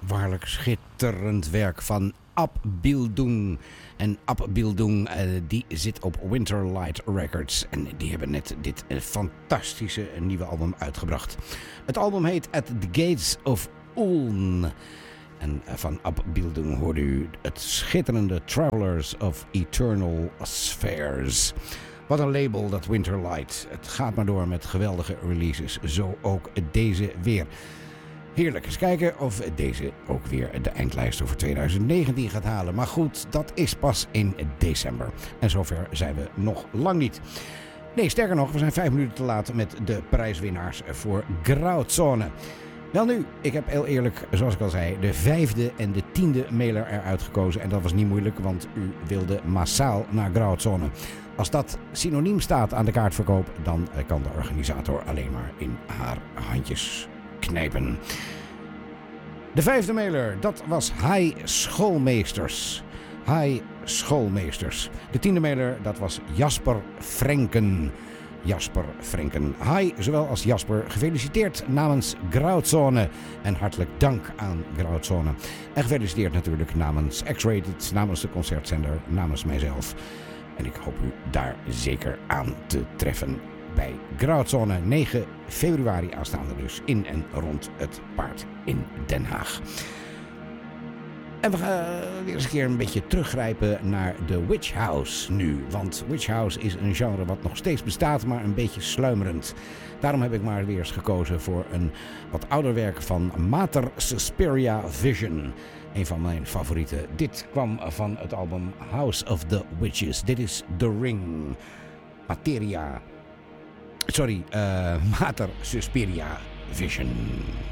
Waarlijk schitterend werk van Ab Bildung. En Ab Bildung die zit op Winterlight Records. En die hebben net dit fantastische nieuwe album uitgebracht. Het album heet At the Gates of Ulm. En van Ab Bildung hoorde u het schitterende Travelers of Eternal Spheres. Wat een label, dat Winterlight. Het gaat maar door met geweldige releases. Zo ook deze weer. Heerlijk. Eens kijken of deze ook weer de eindlijst over 2019 gaat halen. Maar goed, dat is pas in december. En zover zijn we nog lang niet. Nee, sterker nog, we zijn 5 minuten te laat met de prijswinnaars voor Grauzone. Wel nu, ik heb heel eerlijk, zoals ik al zei, de 5e en de 10e mailer eruit gekozen. En dat was niet moeilijk, want u wilde massaal naar Grauzone. Als dat synoniem staat aan de kaartverkoop, dan kan de organisator alleen maar in haar handjes knijpen. De 5e mailer, dat was Hi Schoolmeesters. Hi Schoolmeesters. De 10e mailer, dat was Jasper Frenken. Jasper Frenken. Hi, zowel als Jasper, gefeliciteerd namens Grauzone. En hartelijk dank aan Grauzone. En gefeliciteerd natuurlijk namens X-Rated, namens de concertzender, namens mijzelf. En ik hoop u daar zeker aan te treffen bij Grauzone, 9 februari aanstaande dus, in en rond het paard in Den Haag. En we gaan weer eens een keer een beetje teruggrijpen naar de Witch House nu. Want Witch House is een genre wat nog steeds bestaat, maar een beetje sluimerend. Daarom heb ik maar weer eens gekozen voor een wat ouder werk van Mater Suspiria Vision. Een van mijn favorieten. Dit kwam van het album House of the Witches. Dit is The Ring. Mater Suspiria Vision.